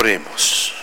Oremos.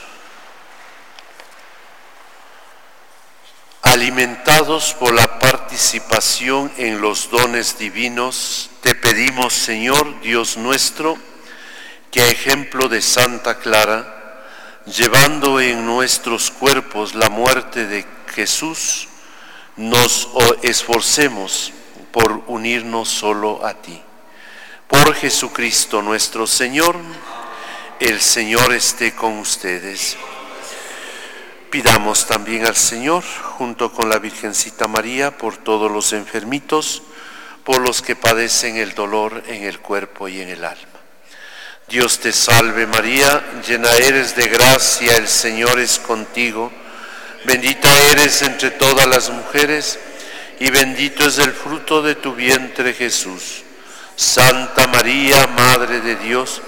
Alimentados por la participación en los dones divinos, te pedimos, Señor Dios nuestro, que a ejemplo de Santa Clara, llevando en nuestros cuerpos la muerte de Jesús, nos esforcemos por unirnos solo a ti. Por Jesucristo nuestro Señor, el Señor esté con ustedes. Pidamos también al Señor, junto con la Virgencita María, por todos los enfermitos, por los que padecen el dolor en el cuerpo y en el alma. Dios te salve María, llena eres de gracia, el Señor es contigo. Bendita eres entre todas las mujeres, y bendito es el fruto de tu vientre Jesús. Santa María, Madre de Dios,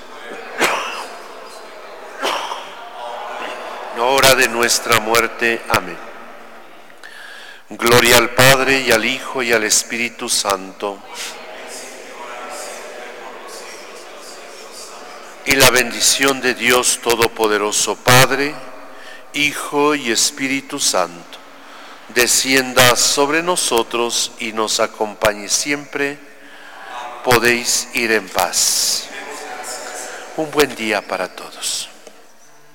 hora de nuestra muerte. Amén. Gloria al Padre, y al Hijo, y al Espíritu Santo. Y la bendición de Dios Todopoderoso, Padre, Hijo y Espíritu Santo, descienda sobre nosotros y nos acompañe siempre. Podéis ir en paz. Un buen día para todos.